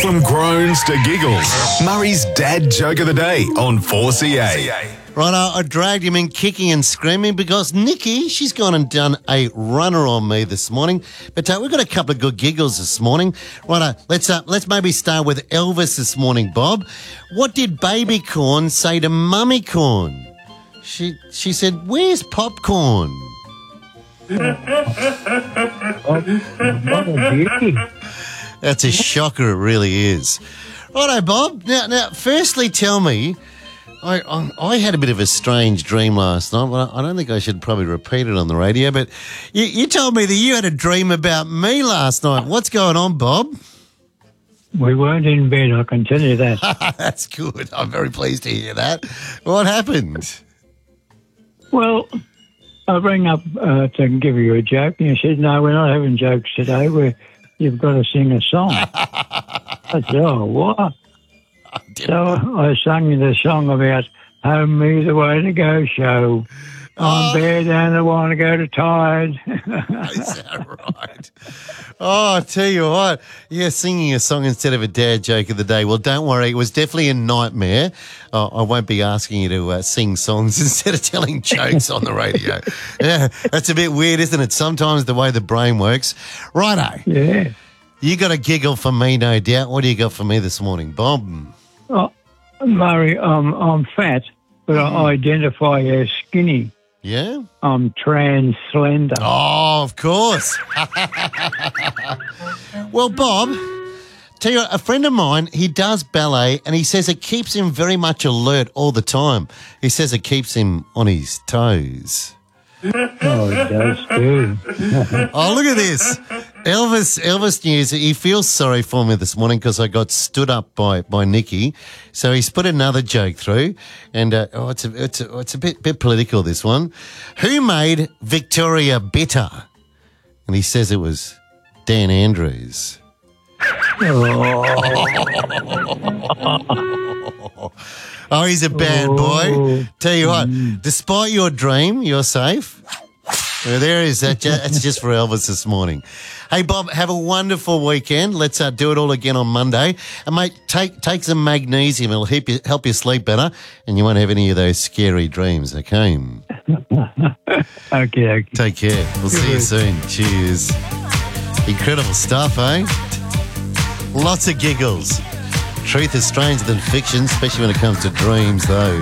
From groans to giggles, Murray's dad joke of the day on 4CA. Right, I dragged him in kicking and screaming because Nikki, she's gone and done a runner on me this morning. But we've got a couple of good giggles this morning. Right, let's maybe start with Elvis this morning, Bob. What did baby corn say to mummy corn? She said, "Where's popcorn?" That's a shocker, it really is. Righto, Bob. Now, firstly, tell me, I had a bit of a strange dream last night. Well, I don't think I should probably repeat it on the radio, but you told me that you had a dream about me last night. What's going on, Bob? We weren't in bed, I can tell you that. That's good. I'm very pleased to hear that. What happened? Well, I rang up to give you a joke, and you said, "No, we're not having jokes today. You've got to sing a song." I said, "Oh, what?" So I sung you the song about Home Me the Way to Go show. I'm bad and I want to go to Tide. Is that right? Oh, I tell you what, you're singing a song instead of a dad joke of the day. Well, don't worry, it was definitely a nightmare. I won't be asking you to sing songs instead of telling jokes on the radio. Yeah, that's a bit weird, isn't it? Sometimes the way the brain works. Righto. Yeah. You got a giggle for me, no doubt. What do you got for me this morning, Bob? Oh, Murray, I'm fat, but I identify as skinny. Yeah? I'm trans slender. Oh, of course. Well, Bob, tell you what, a friend of mine, he does ballet, and he says it keeps him very much alert all the time. He says it keeps him on his toes. Oh, it does too. Oh, look at this. Elvis News, he feels sorry for me this morning because I got stood up by Nikki. So he's put another joke through, and it's a bit political, this one. Who made Victoria bitter? And he says it was Dan Andrews. Oh, he's a bad boy. Tell you what, despite your dream, you're safe. Well, there is that. That's just for Elvis this morning. Hey, Bob, have a wonderful weekend. Let's do it all again on Monday. And, mate, take some magnesium. It'll help you sleep better, and you won't have any of those scary dreams, okay? Okay. Take care. We'll see you soon. Cheers. Incredible stuff, eh? Lots of giggles. Truth is stranger than fiction, especially when it comes to dreams, though.